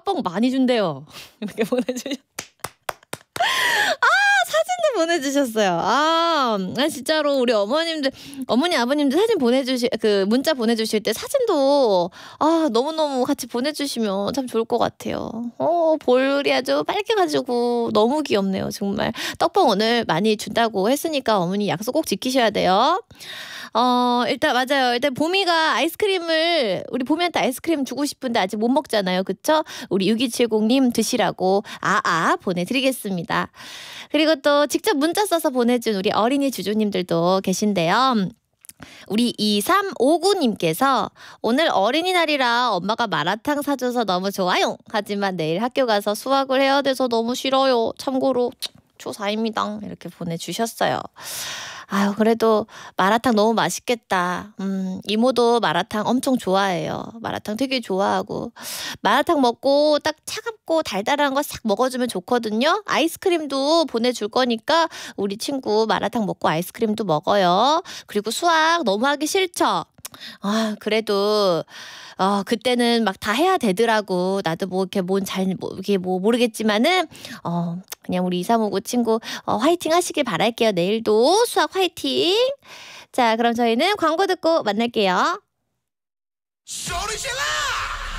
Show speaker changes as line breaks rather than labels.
떡볶 많이 준대요. 이렇게 보내주셨. 사진도 보내주셨어요. 진짜로 우리 어머니 아버님들 사진 문자 보내주실 때 사진도 너무너무 같이 보내주시면 참 좋을 것 같아요. 볼이 아주 빨개가지고 너무 귀엽네요. 정말 떡볶 오늘 많이 준다고 했으니까 어머니 약속 꼭 지키셔야 돼요. 일단 맞아요. 일단 보미가 우리 보미한테 아이스크림 주고 싶은데 아직 못 먹잖아요. 그쵸? 우리 6270님 드시라고 보내드리겠습니다. 그리고 또 직접 문자 써서 보내준 우리 어린이 주주님들도 계신데요. 우리 2359님께서 오늘 어린이날이라 엄마가 마라탕 사줘서 너무 좋아요. 하지만 내일 학교 가서 수학을 해야 돼서 너무 싫어요. 참고로 초4입니다. 이렇게 보내주셨어요. 그래도 마라탕 너무 맛있겠다. 이모도 마라탕 엄청 좋아해요. 마라탕 되게 좋아하고. 마라탕 먹고 딱 차갑고 달달한 거 싹 먹어주면 좋거든요. 아이스크림도 보내줄 거니까 우리 친구 마라탕 먹고 아이스크림도 먹어요. 그리고 수학 너무 하기 싫죠? 그래도 그때는 막 다 해야 되더라고. 나도 이게 모르겠지만은 그냥 우리 2359 친구 화이팅 하시길 바랄게요. 내일도 수학 화이팅. 자, 그럼 저희는 광고 듣고 만날게요.